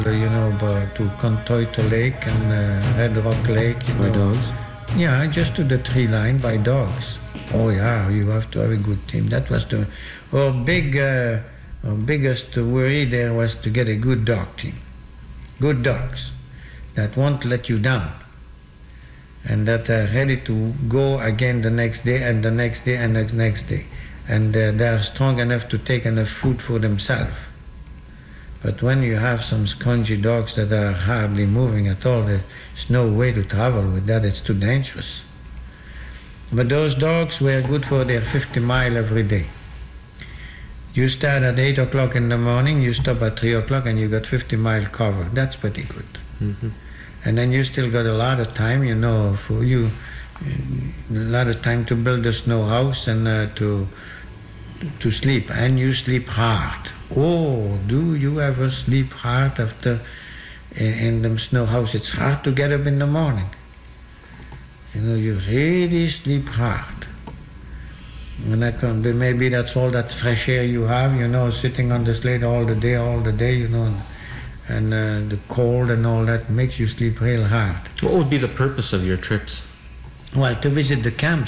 to Contoito Lake and Red Rock Lake. By dogs? Yeah, just to the tree line by dogs. Oh yeah, you have to have a good team. That was our biggest worry there was to get a good dog team. Good dogs that won't let you down and that are ready to go again the next day and the next day and the next day. And they're strong enough to take enough food for themselves. But when you have some scrunchy dogs that are hardly moving at all, there's no way to travel with that. It's too dangerous. But those dogs were good for their 50 mile every day. You start at 8 o'clock in the morning, you stop at 3 o'clock, and you got 50-mile cover. That's pretty good. Mm-hmm. And then you still got a lot of time, for you, a lot of time to build a snow house and to sleep. And you sleep hard. Oh, do you ever sleep hard after in the snow house? It's hard to get up in the morning. You really sleep hard. And maybe that's all that fresh air you have, sitting on the sled all the day, and the cold and all that makes you sleep real hard. What would be the purpose of your trips? Well, to visit the camps.